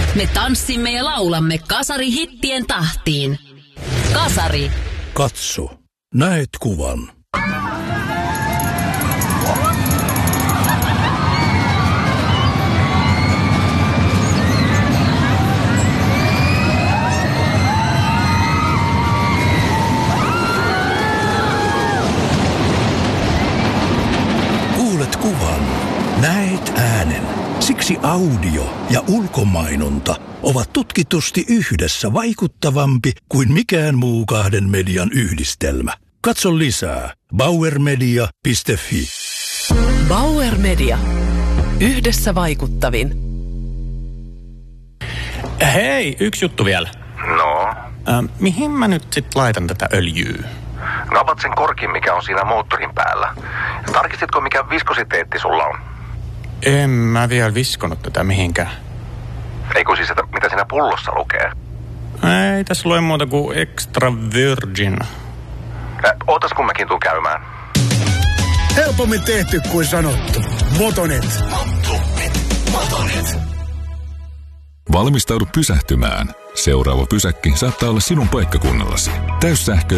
Me tanssimme ja laulamme Kasari-hittien tahtiin. Kasari. Katso. Näet kuvan. Kuulet kuvan. Näet äänen. Siksi audio ja ulkomainonta ovat tutkitusti yhdessä vaikuttavampi kuin mikään muu kahden median yhdistelmä. Katso lisää bauermedia.fi. Bauer Media. Yhdessä vaikuttavin. Hei, yksi juttu vielä. No? Mihin mä nyt sit laitan tätä öljyä? No avat sen korkin, mikä on siinä moottorin päällä. Tarkistitko, mikä viskositeetti sulla on? En mä vielä viskonut tätä mihinkään. Eikö siis, että mitä siinä pullossa lukee? Ei tässä lue muuta kuin extra virgin. Ootas kun mäkin tuun käymään. Helpommin tehty kuin sanottu. Motonet. Motonet. Valmistaudu pysähtymään. Seuraava pysäkki saattaa olla sinun paikkakunnallasi. Täyssähkö